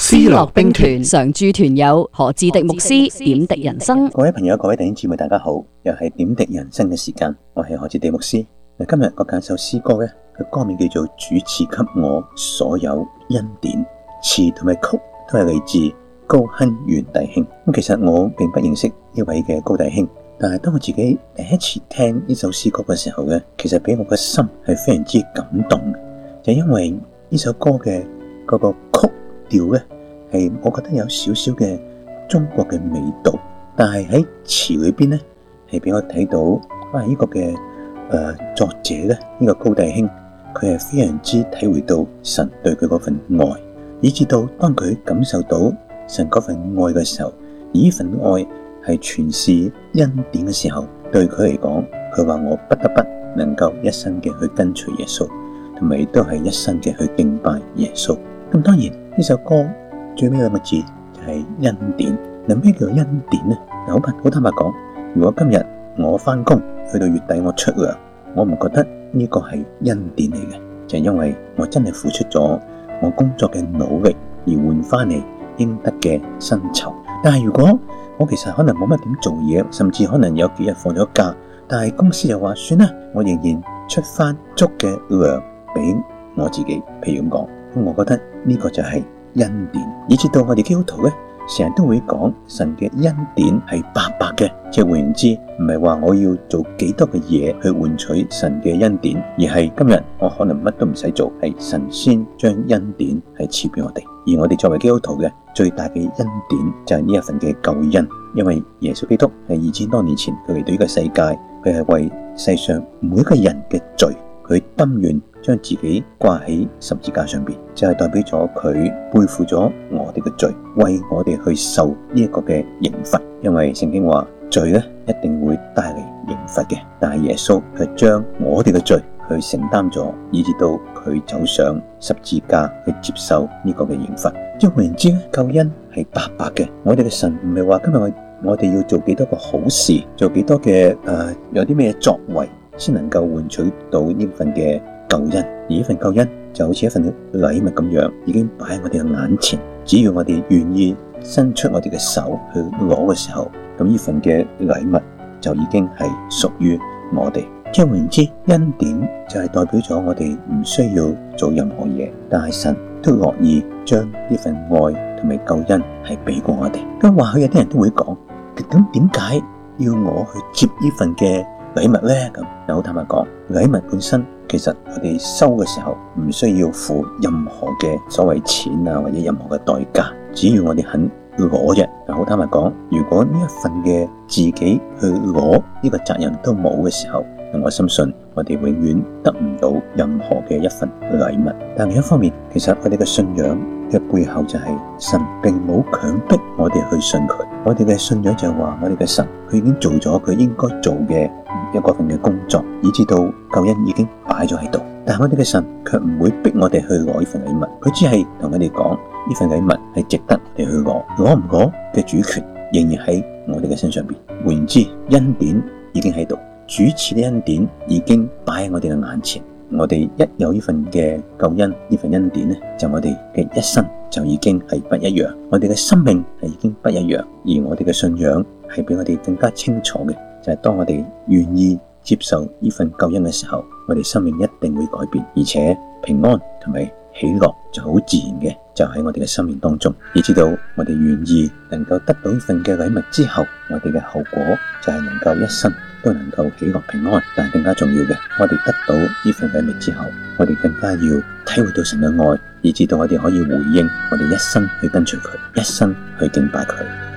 思樂兵團常駐團友何志迪牧師點滴人生。 各位朋友、各位弟兄姊妹，大家好，又係點滴人生嘅時間，我係何志迪牧師。今日我揀首詩歌咧，佢歌名叫做主賜給我所有恩典，詞同埋曲都係嚟自高亨元弟兄。其實我並不認識呢位嘅高弟兄，但係當我自己第一次聽呢首詩歌嘅時候咧，其實俾我嘅心係非常之感動，就因為呢首歌嘅嗰個曲調咧，係我覺得有少少嘅中國嘅味道，但係喺詞裏邊咧，係俾我睇到呢個嘅作者咧，呢個高弟兄佢係非常之體會到神對佢嗰份愛，以至到當佢感受到神嗰份愛嘅時候，而呢份愛係全是恩典嘅時候，對佢嚟講，佢話我不得不能夠一生嘅去跟隨耶穌，同埋都係一生嘅去敬拜耶穌。咁當然呢首歌最尾兩個字就係恩典。嗱，咩叫恩典呢？好坦白講，如果今日我翻工去到月底我出糧，我唔覺得呢個係恩典嚟嘅，就係因為我真係付出咗我工作嘅努力而換翻嚟應得嘅薪酬。但係如果我其實可能冇乜點做嘢，甚至可能有幾日放咗假，但係公司又話算啦，我仍然出翻足嘅糧俾我自己，譬如咁講，咁我覺得呢個就係恩典。以至到我哋基督徒咧，成日都會講神嘅恩典係白白嘅，即係換言之，唔係話我要做幾多嘅嘢去換取神嘅恩典，而係今日我可能乜都唔使做，係神先將恩典係賜俾我哋。而我哋作為基督徒嘅最大嘅恩典就係呢一份嘅救恩，因為耶穌基督係2000多年前佢嚟到呢個世界，佢係為世上每一個人嘅罪，佢甘願將自己掛喺十字架上邊，就係代表咗佢背負咗我哋嘅罪，為我哋去受呢一個嘅刑罰。因為聖經話罪咧一定會帶嚟刑罰嘅，但係耶穌佢將我哋嘅罪佢承擔咗，以至到佢走上十字架去接受呢個嘅刑罰。即係換言之咧，救恩係白白嘅。我哋嘅神唔係話今日我哋要做幾多個好事，做幾多嘅有啲咩作為先能夠換取到呢份嘅救恩，而呢份救恩就好似一份禮物咁樣，已經擺喺我哋嘅眼前。只要我哋願意伸出我哋嘅手去攞嘅時候，咁呢份嘅禮物就已經係屬於我哋。即係換言之，恩典就係代表咗我哋唔需要做任何嘢，但係神都樂意將呢份愛同埋救恩係俾過我哋。咁或許有啲人都會講，咁點解要我去接呢份嘅禮物呢？咁好坦白講，禮物本身其實我哋收嘅時候唔需要付任何嘅所謂錢啊，或者任何嘅代價，只要我哋肯攞啫。好坦白講，如果呢一份嘅自己去攞呢個責任都冇嘅時候，我深信我哋永遠得唔到任何嘅一份禮物。但另一方面，其實我哋嘅信仰嘅背後就係神並冇強迫我哋去信佢。我哋嘅信仰就係話，我哋嘅神佢已經做咗佢應該做嘅一個份嘅工作，以至到救恩已經擺咗喺度。但係我哋嘅神卻唔會逼我哋去攞呢份禮物，佢只係同我哋講呢份禮物係值得我哋去攞，攞唔攞嘅主權仍然喺我哋嘅身上邊。換言之，恩典已經喺度，主賜嘅恩典已經擺喺我哋嘅眼前。我哋一有呢份嘅救恩，呢份恩典咧，就我哋嘅一生就已經係不一樣，我哋嘅生命係已經不一樣，而我哋嘅信仰係比我哋更加清楚嘅，就係當我哋願意接受呢份救恩嘅時候，我哋生命一定會改變，而且平安同埋喜樂就好自然嘅就喺我哋嘅生命當中。以至到我哋願意能夠得到呢份嘅禮物之後，我哋嘅後果就係能夠一生都能夠喜樂平安。但係更加重要嘅，我哋得到呢份禮物之後，我哋更加要體會到神嘅愛，以至到我哋可以回應我哋一生去跟隨佢，一生去敬拜佢。